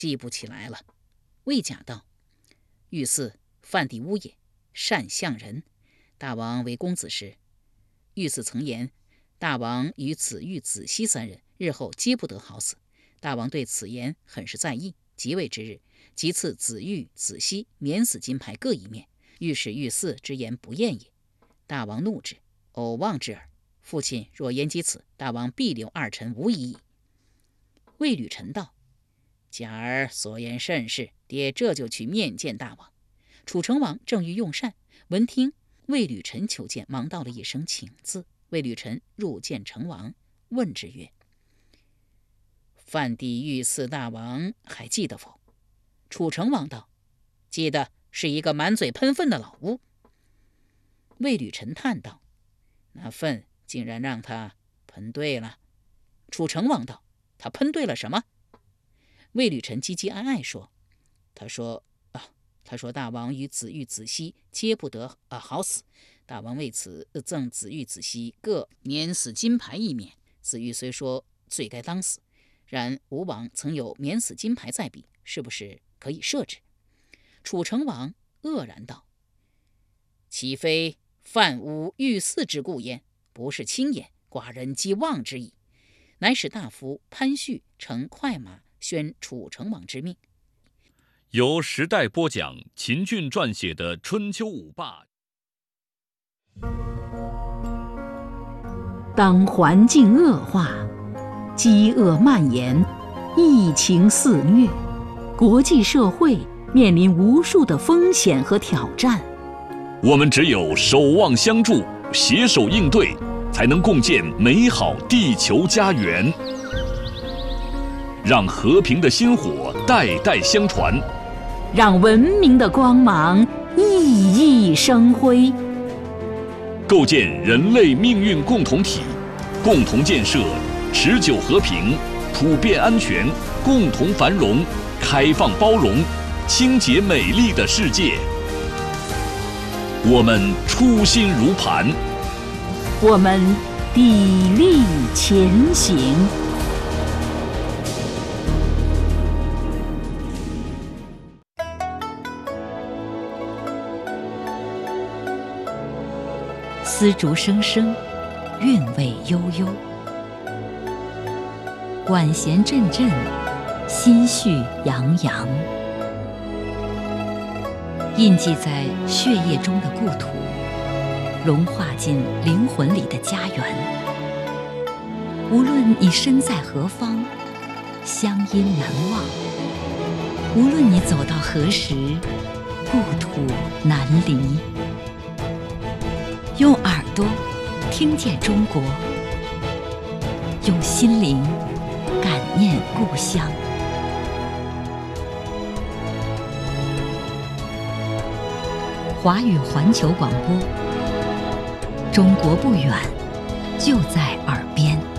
记不起来了。魏甲道：御赐范地乌也，善相人。大王为公子时，御赐曾言，大王与子玉、子熙三人日后皆不得好死。大王对此言很是在意，即位之日，即赐子玉、子熙免死金牌各一面，欲使御赐之言不验也。大王怒之，偶望之耳。父亲若言及此，大王必留二臣无疑矣。魏履臣道：假儿所言甚是，爹这就去面见大王。楚成王正欲用膳，闻听魏履臣求见，忙道了一声请字。魏履臣入见成王，问之曰：范地御赐大王还记得否？楚成王道：记得，是一个满嘴喷粪的老巫。魏履臣叹道：那粪竟然让他喷对了。楚成王道：他喷对了什么？魏履臣唧唧哀哀说：他说大王与子玉、子熙皆不得好死，大王为此赠子玉、子熙各免死金牌一面。子玉虽说罪该当死，然吴王曾有免死金牌在彼，是不是可以赦之？楚成王愕然道：岂非犯诬御赐之故焉？不是轻言，寡人即忘之矣。乃使大夫潘旭乘快马宣楚成王之命。 由时代播讲秦俊撰写的《春秋五霸》。 当环境恶化，饥饿蔓延，疫情肆虐，国际社会面临无数的风险和挑战。 我们只有守望相助，携手应对，才能共建美好地球家园。让和平的薪火代代相传， 让文明的光芒熠熠生辉， 构建人类命运共同体，共同建设持久和平、普遍安全、共同繁荣、开放包容、清洁美丽的世界。我们初心如磐， 我们砥砺前行。丝竹声声，韵味悠悠，管弦阵阵，心绪洋洋。印记在血液中的故土，融化进灵魂里的家园。无论你身在何方，乡音难忘；无论你走到何时，故土难离。用耳朵听见中国，用心灵感念故乡。华语环球广播，中国不远，就在耳边。